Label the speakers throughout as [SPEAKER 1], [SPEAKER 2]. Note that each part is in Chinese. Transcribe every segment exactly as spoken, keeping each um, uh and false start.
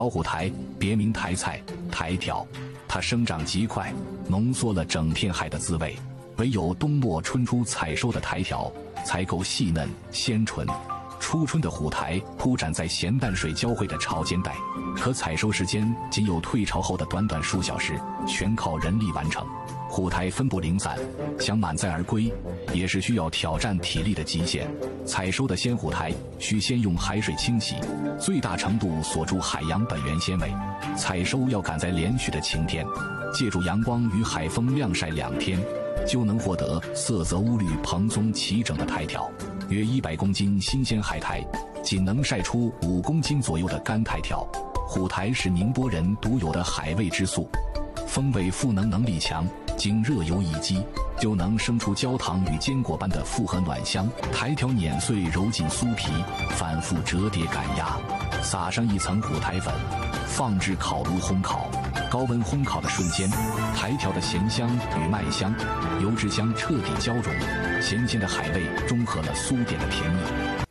[SPEAKER 1] 老虎台别名台菜、台条，它生长极快，浓缩了整片海的滋味。唯有冬末春初采收的台条才够细嫩鲜纯。初春的虎台铺展在咸淡水交汇的潮间带，可采收时间仅有退潮后的短短数小时，全靠人力完成。虎台分布零散，想满载而归也是需要挑战体力的极限。采收的鲜虎台需先用海水清洗，最大程度锁住海洋本源纤维。采收要赶在连续的晴天，借助阳光与海风晾晒两天，就能获得色泽乌绿蓬松齐整的台条。约一百公斤新鲜海苔仅能晒出五公斤左右的干台条。虎台是宁波人独有的海味之素，风味赋能能力强，经热油一激就能生出焦糖与坚果般的复合暖香。台条碾碎揉进酥皮，反复折叠赶压，撒上一层虎台粉，放置烤炉烘烤。高温烘烤的瞬间，台条的咸香与麦香、油脂香彻底交融，咸鲜的海味中和了酥点的甜腻。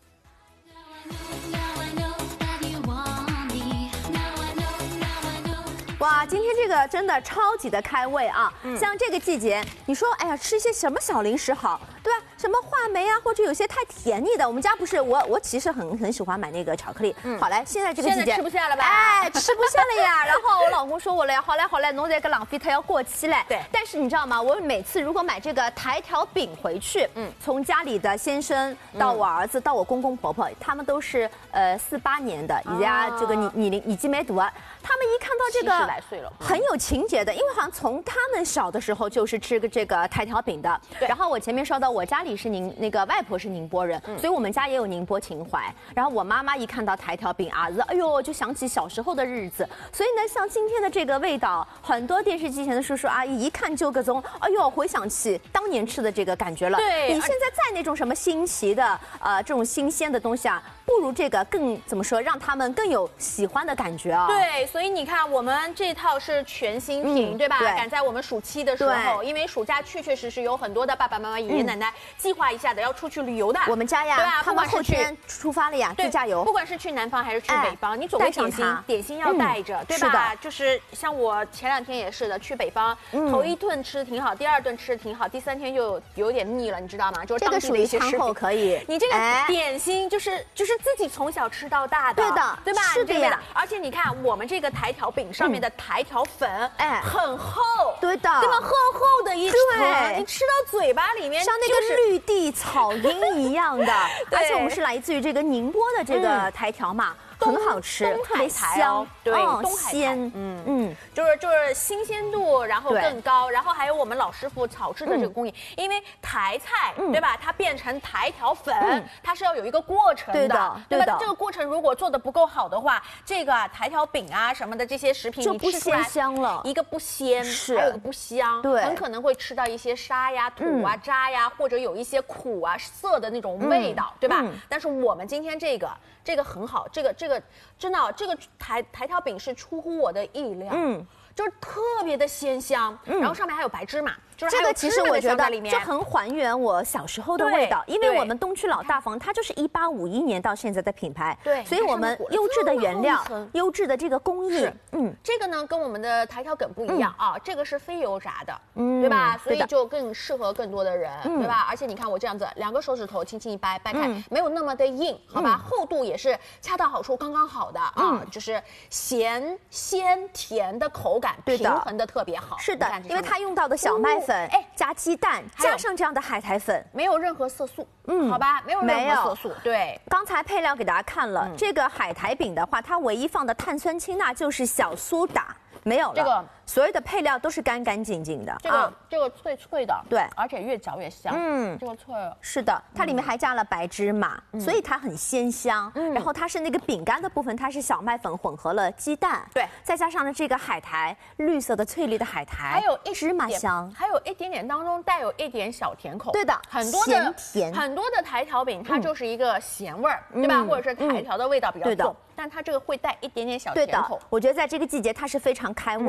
[SPEAKER 2] 哇，今天这个真的超级的开胃啊！嗯、像这个季节，你说，哎呀，吃一些什么小零食好，对吧？什么话梅啊，或者有些太甜腻的，我们家不是我，我其实很很喜欢买那个巧克力。嗯，好来，现在这个季节
[SPEAKER 3] 现在吃不下了吧？
[SPEAKER 2] 哎，吃不下了呀。然后我老公说我了，好嘞好嘞，侬这个浪费，它要过期嘞。
[SPEAKER 3] 对。
[SPEAKER 2] 但是你知道吗？我每次如果买这个台条饼回去，嗯，从家里的先生到我儿子到我公公婆婆，他们都是呃四八年的，人家这个你你已经没读啊，他们一看到这个
[SPEAKER 3] 七十来岁了，
[SPEAKER 2] 很有情节的，因为好像从他们小的时候就是吃个这个台条饼的。然后我前面说到我家里是宁那个外婆是宁波人，嗯、所以我们家也有宁波情怀。然后我妈妈一看到台条饼啊，哎呦就想起小时候的日子。所以呢，像今天的这个味道，很多电视机前的叔叔阿姨一看就各种，哎呦回想起当年吃的这个感觉了。
[SPEAKER 3] 对，
[SPEAKER 2] 你现在在那种什么新奇的呃这种新鲜的东西啊，不如这个更怎么说，让他们更有喜欢的感觉啊。
[SPEAKER 3] 对，所以你看我们这套是全新品，嗯、对吧？对，赶在我们暑期的时候，因为暑假确确实实有很多的爸爸妈妈、爷爷奶奶计划一下的要出去旅游的。
[SPEAKER 2] 我们家呀，
[SPEAKER 3] 对吧？
[SPEAKER 2] 他们后天出发了呀，自驾游。
[SPEAKER 3] 不管是去南方还是去北方，你总会点心，点心要带着，对吧？
[SPEAKER 2] 是的，
[SPEAKER 3] 就是像我前两天也是的，去北方，头一顿吃的挺好，第二顿吃的挺好，第三天就有点腻了，你知道吗？就是当地的一些食品
[SPEAKER 2] 可以。
[SPEAKER 3] 你这个点心就是就是自己从小吃到大的，
[SPEAKER 2] 对的，
[SPEAKER 3] 对吧？
[SPEAKER 2] 是的呀。
[SPEAKER 3] 而且你看我们这个台条饼上面的台条粉，哎，很厚，
[SPEAKER 2] 对的，
[SPEAKER 3] 对吧？厚厚的一层，你吃到嘴巴里面
[SPEAKER 2] 像那个绿地草茵一样的。而且我们是来自于这个宁波的这个台条嘛。很好吃，特别香，
[SPEAKER 3] 对，
[SPEAKER 2] 哦、
[SPEAKER 3] 东海
[SPEAKER 2] 鲜，
[SPEAKER 3] 嗯嗯，就是就是新鲜度，然后更高，然后还有我们老师傅炒制的这个工艺，嗯、因为台菜、嗯、对吧，它变成台条粉，嗯、它是要有一个过程的，
[SPEAKER 2] 对的，
[SPEAKER 3] 对吧？这个过程如果做的不够好的话，这个、啊、台条饼啊什么的这些食品，
[SPEAKER 2] 就不鲜香了，
[SPEAKER 3] 一个不鲜，
[SPEAKER 2] 是，
[SPEAKER 3] 还有一个不香，
[SPEAKER 2] 对，
[SPEAKER 3] 很可能会吃到一些沙呀、土啊、嗯、渣呀，或者有一些苦啊、涩的那种味道，嗯、对吧？嗯、但是我们今天这个这个很好，这个这个真的。这个台台条饼是出乎我的意料，嗯，就是特别的鲜香，嗯、然后上面还有白芝麻，就是
[SPEAKER 2] 这个其实我觉得就很还原我小时候的味道，因为我们东区老大房它就是一八五一年到现在的品牌，
[SPEAKER 3] 对，
[SPEAKER 2] 所以我们优质的原料、优质的这个工艺，
[SPEAKER 3] 嗯，这个呢跟我们的台条梗不一样啊，这个是非油炸的，嗯，对吧？所以就更适合更多的人，对吧？而且你看我这样子，两个手指头轻轻一掰，掰开没有那么的硬，好吧？厚度也是恰到好处，刚刚好的啊，就是咸鲜甜的口感平衡的特别好，
[SPEAKER 2] 是的，因为它用到的小麦粉。哎，加鸡蛋，加上这样的海苔粉，
[SPEAKER 3] 没有任何色素，嗯，好吧，没有任何色素。对，
[SPEAKER 2] 刚才配料给大家看了，嗯、这个海苔饼的话，它唯一放的碳酸氢钠就是小苏打，没有了。这个所有的配料都是干干净净的。
[SPEAKER 3] 这个、啊、这个脆脆的，
[SPEAKER 2] 对，
[SPEAKER 3] 而且越嚼越香。嗯，这个脆
[SPEAKER 2] 是的，它里面还加了白芝麻，嗯、所以它很鲜香。嗯，然后它是那个饼干的部分，它是小麦粉混合了鸡蛋，
[SPEAKER 3] 对，
[SPEAKER 2] 再加上了这个海苔，绿色的翠绿的海苔，
[SPEAKER 3] 还有一
[SPEAKER 2] 芝麻香，
[SPEAKER 3] 还有一点点当中带有一点小甜口。
[SPEAKER 2] 对的，
[SPEAKER 3] 很多的
[SPEAKER 2] 咸甜，
[SPEAKER 3] 很多的台条饼它就是一个咸味儿，对吧？或者是台条的味道比较重。但它这个会带一点点小甜口。
[SPEAKER 2] 我觉得在这个季节它是非常开胃的。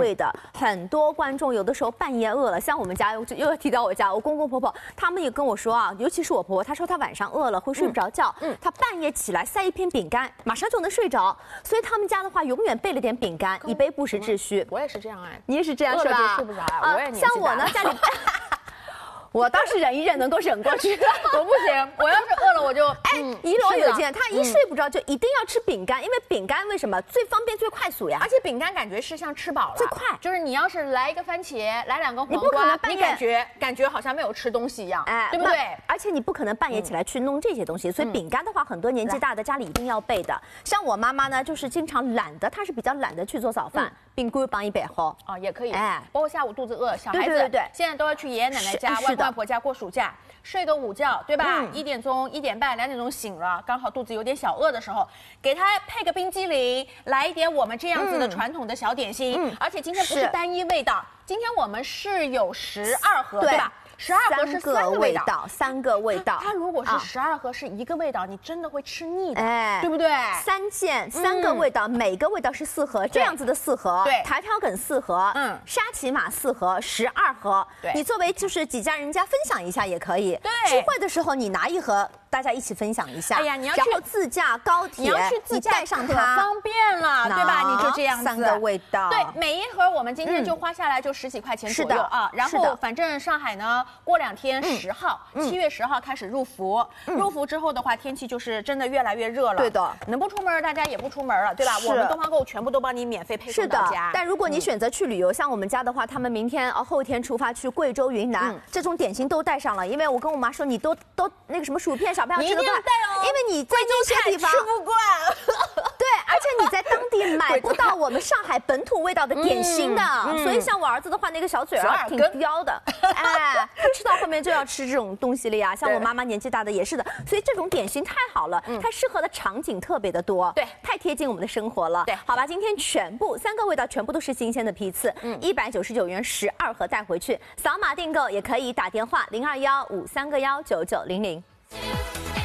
[SPEAKER 2] 很多观众有的时候半夜饿了，像我们家又又要提到我家，我公公婆婆他们也跟我说啊，尤其是我婆婆，她说她晚上饿了会睡不着觉，嗯，她半夜起来塞一片饼干，马上就能睡着，所以他们家的话永远备了点饼干，以备不时之需。
[SPEAKER 3] 我也是这样哎，
[SPEAKER 2] 你也是这样是吧？
[SPEAKER 3] 饿了就睡不着啊，我也
[SPEAKER 2] 像我呢家里。我倒是忍一忍能够忍过去，
[SPEAKER 3] 我不行，我要是饿了我就
[SPEAKER 2] 哎，一楼有见，他一睡不着就一定要吃饼干，因为饼干为什么最方便最快速呀？
[SPEAKER 3] 而且饼干感觉是像吃饱了，
[SPEAKER 2] 最快。
[SPEAKER 3] 就是你要是来一个番茄，来两个黄瓜，你感觉感觉好像没有吃东西一样，哎，对不对？
[SPEAKER 2] 而且你不可能半夜起来去弄这些东西，所以饼干的话，很多年纪大的家里一定要备的。像我妈妈呢，就是经常懒得，她是比较懒得去做早饭，饼干帮一备好
[SPEAKER 3] 啊，也可以。哎，包括下午肚子饿，小孩子
[SPEAKER 2] 对对对，
[SPEAKER 3] 现在都要去爷爷奶奶家、外公外婆家过暑假。睡个午觉，对吧？一点钟、一点半、两点钟醒了，刚好肚子有点小饿的时候，给他配个冰激凌，来一点我们这样子的传统的小点心。嗯，而且今天不是单一味道，今天我们是有十二盒，对吧？十二盒是三个味道，
[SPEAKER 2] 三个味道。
[SPEAKER 3] 它如果是十二盒是一个味道，你真的会吃腻的，哎，对不对？
[SPEAKER 2] 三件三个味道，每个味道是四盒，这样子的四盒。
[SPEAKER 3] 对，
[SPEAKER 2] 台条梗四盒，嗯，沙琪玛四盒，十二盒。
[SPEAKER 3] 对，
[SPEAKER 2] 你作为就是几家人家分享一下也可以。
[SPEAKER 3] 对，
[SPEAKER 2] 聚会的时候你拿一盒，大家一起分享一下。
[SPEAKER 3] 哎呀，你要去
[SPEAKER 2] 然后自驾高铁，
[SPEAKER 3] 你要去自驾
[SPEAKER 2] 带上它，
[SPEAKER 3] 方便了，对吧？你就这样子，
[SPEAKER 2] 三个味道。
[SPEAKER 3] 对，每一盒我们今天就花下来就十几块钱左右啊。然后反正上海呢，过两天。十号，七月十号开始入伏，入伏之后的话，天气就是真的越来越热了。
[SPEAKER 2] 对的，
[SPEAKER 3] 能不出门大家也不出门了，对吧？我们东方购物全部都帮你免费配送到家。
[SPEAKER 2] 但如果你选择去旅游，像我们家的话，他们明天呃后天出发去贵州、云南，这种点心都带上了。因为我跟我妈说，你都都那个什么薯片，小朋友吃得惯，因为你在这些地方
[SPEAKER 3] 吃不惯。
[SPEAKER 2] 对，而且你在当地买不到我们上海本土味道的点心的，所以像我儿子的话，那个小嘴儿挺刁的，哎，他吃到后面就要吃这种东西了呀。像我妈妈年纪大的也是的，所以这种点心太好了，它适合的场景特别的多，
[SPEAKER 3] 对，
[SPEAKER 2] 太贴近我们的生活了。
[SPEAKER 3] 对，
[SPEAKER 2] 好吧，今天全部三个味道全部都是新鲜的批次，一百九十九元十二盒带回去，扫码订购也可以打电话零二幺五三个幺九九零零。